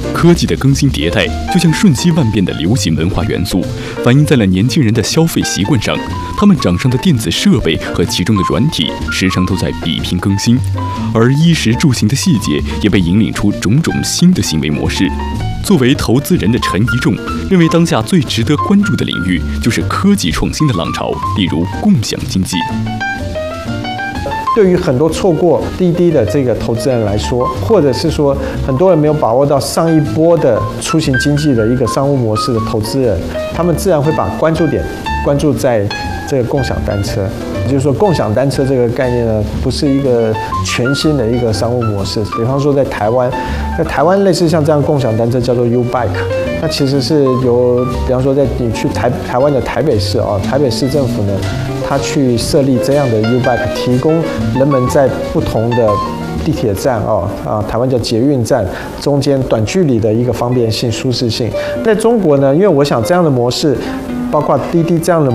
科技的更新迭代就像瞬息万变的流行文化元素，反映在了年轻人的消费习惯上。他们掌上的电子设备和其中的软体时常都在比拼更新，而衣食住行的细节也被引领出种种新的行为模式。作为投资人的陈一仲认为，当下最值得关注的领域就是科技创新的浪潮，例如共享经济。 对于很多错过滴滴的这个投资人来说，或者是说很多人没有把握到上一波的出行经济的一个商务模式的投资人，他们自然会把关注点关注在这个共享单车。也就是说，共享单车这个概念呢，不是一个全新的一个商务模式。比方说，在台湾类似像这样共享单车叫做 U-Bike， 那其实是由，比方说在你去台湾的台北市啊，台北市政府呢，它去设立这样的 U-Bike， 提供人们在不同的地铁站台湾叫捷运站中间短距离的一个方便性、舒适性。在中国呢，因为我想这样的模式，包括滴滴这样的